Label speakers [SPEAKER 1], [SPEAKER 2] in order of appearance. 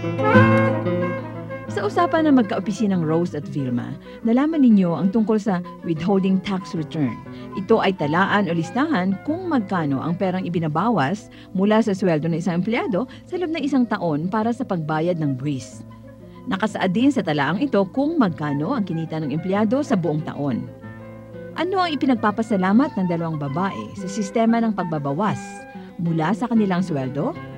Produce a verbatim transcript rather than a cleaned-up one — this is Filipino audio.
[SPEAKER 1] Sa usapan ng magkaopisinang Rose at Vilma, nalaman ninyo ang tungkol sa withholding tax return. Ito ay talaan o listahan kung magkano ang perang ibinabawas mula sa sweldo ng isang empleyado sa loob ng isang taon para sa pagbayad ng buwis. Nakasaad din sa talaang ito kung magkano ang kinita ng empleyado sa buong taon. Ano ang ipinagpapasalamat ng dalawang babae sa sistema ng pagbabawas mula sa kanilang sweldo?